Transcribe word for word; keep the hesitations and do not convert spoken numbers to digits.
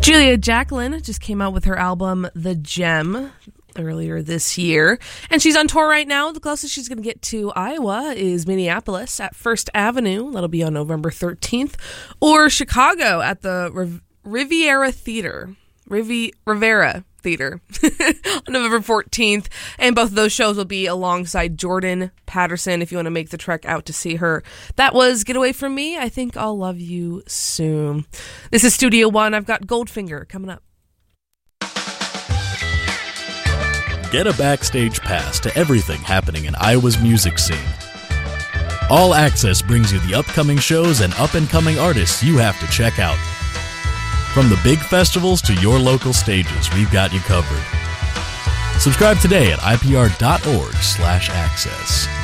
Julia Jacqueline just came out with her album, The Gem, earlier this year. And she's on tour right now. The closest she's going to get to Iowa is Minneapolis at First Avenue. That'll be on November thirteenth. Or Chicago at the Riv- Riviera Theater. Rivi- Rivera Theater on November fourteenth. And both of those shows will be alongside Jordan Patterson if you want to make the trek out to see her. That was Get Away From Me. I Think I'll Love You Soon. This is Studio One. I've got Goldfinger coming up. Get a backstage pass to everything happening in Iowa's music scene. All Access brings you the upcoming shows and up-and-coming artists you have to check out. From the big festivals to your local stages, we've got you covered. Subscribe today at I P R dot org slash access.